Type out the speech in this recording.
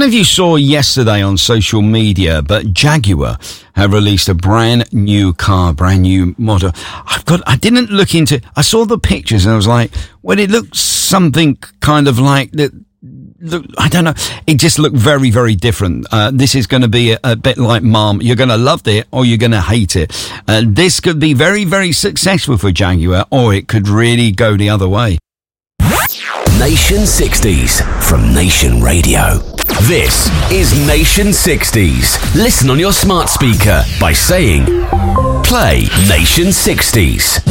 know if you saw yesterday on social media, but Jaguar have released a brand new car, brand new model. I didn't look into, I saw the pictures and I was like, well, it looks something kind of like that. Look, I don't know. It just looked very, very different. This is going to be a bit like Mom. You're going to love it or you're going to hate it. This could be very, very successful for Jaguar, or it could really go the other way. Nation 60s from Nation Radio. This is Nation 60s. Listen on your smart speaker by saying, play Nation 60s.